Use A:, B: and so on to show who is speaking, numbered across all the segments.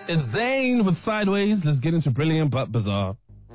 A: It's Zayn with Sideways. Let's get into Brilliant but Bizarre.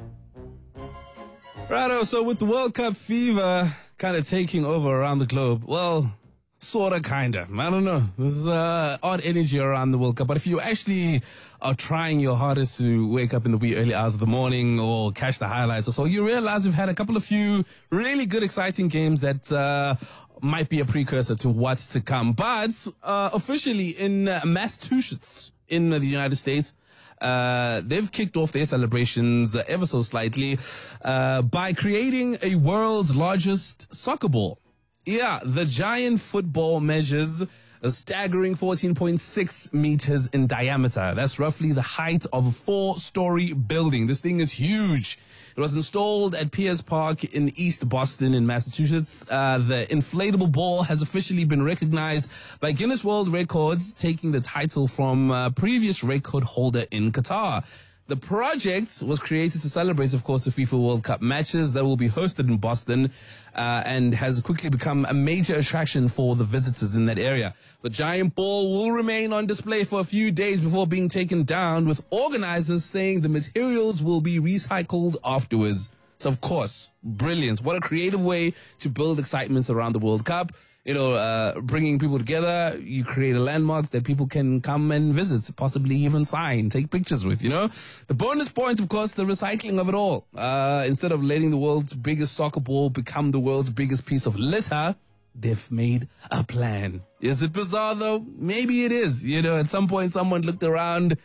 A: Righto, so with the World Cup fever kind of taking over around the globe, well, sorta, kinda. I don't know. There's odd energy around the World Cup, but if you actually are trying your hardest to wake up in the wee early hours of the morning or catch the highlights or so, you realize we've had a couple of few really good, exciting games that might be a precursor to what's to come. But officially in Massachusetts, in the United States, they've kicked off their celebrations ever so slightly by creating a world's largest soccer ball. Yeah, the giant football measures a staggering 14.6 meters in diameter. That's roughly the height of a 4-story building. This thing is huge. It was installed at Pierce Park in East Boston in Massachusetts. The inflatable ball has officially been recognized by Guinness World Records, taking the title from previous record holder in Qatar. The project was created to celebrate, of course, the FIFA World Cup matches that will be hosted in Boston and has quickly become a major attraction for the visitors in that area. The giant ball will remain on display for a few days before being taken down, with organizers saying the materials will be recycled afterwards. So, of course, brilliant. What a creative way to build excitement around the World Cup. You know, bringing people together, you create a landmark that people can come and visit, possibly even sign, take pictures with, you know. The bonus point, of course, the recycling of it all. Instead of letting the world's biggest soccer ball become the world's biggest piece of litter, they've made a plan. Is it bizarre, though? Maybe it is. You know, at some point, someone looked around,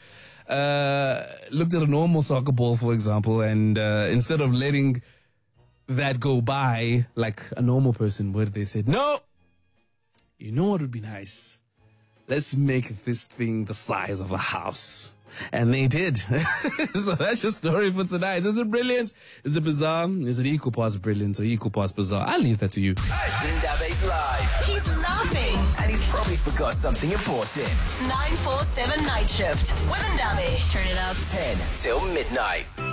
A: looked at a normal soccer ball, for example, and instead of letting that go by like a normal person would, they said, no! You know what would be nice? Let's make this thing the size of a house. And they did. So that's your story for tonight. Is it brilliant? Is it bizarre? Is it equal parts brilliant or equal parts bizarre? I'll leave that to you.
B: Ndabe's live.
C: He's laughing.
B: And he's probably forgot something important.
C: 947 Night Shift with Ndabe. Turn it up.
B: 10 till midnight.